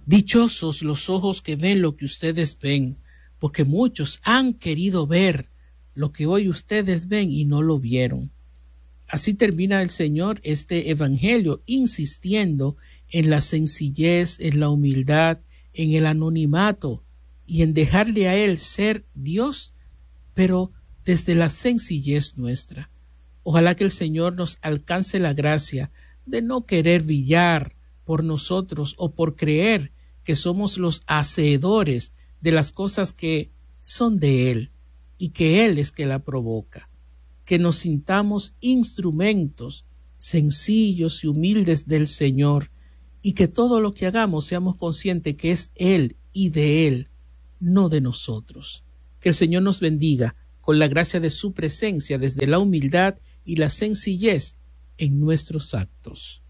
Dichosos los ojos que ven lo que ustedes ven, porque muchos han querido ver lo que hoy ustedes ven y no lo vieron. Así termina el Señor este evangelio, insistiendo en la sencillez, en la humildad, en el anonimato y en dejarle a Él ser Dios, pero desde la sencillez nuestra. Ojalá que el Señor nos alcance la gracia de no querer brillar por nosotros o por creer que somos los hacedores de las cosas que son de Él y que Él es que la provoca. Que nos sintamos instrumentos sencillos y humildes del Señor y que todo lo que hagamos seamos conscientes que es Él y de Él, no de nosotros. Que el Señor nos bendiga con la gracia de su presencia desde la humildad y la sencillez en nuestros actos.